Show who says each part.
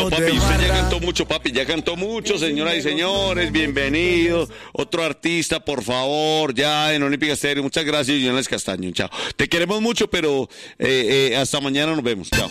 Speaker 1: Papi, usted ya cantó mucho, papi, ya cantó mucho, señoras y señores, bienvenido. Otro artista, por favor, ya en Olímpica Estéreo. Muchas gracias, Jonas Castaño, chao. Te queremos mucho, pero hasta mañana nos vemos, chao.